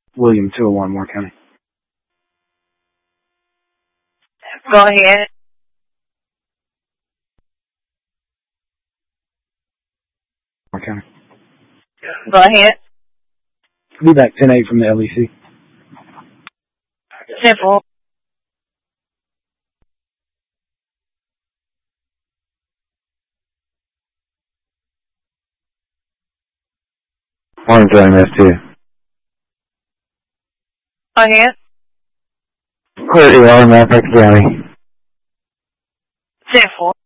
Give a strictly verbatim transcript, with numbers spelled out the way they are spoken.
William, two oh one, Moore County. Go ahead. Moore County. Go ahead. Be back ten eight from the L E C. Simple. Morning, County, S two. Go ahead. Clear E R, Manifest County. Simple.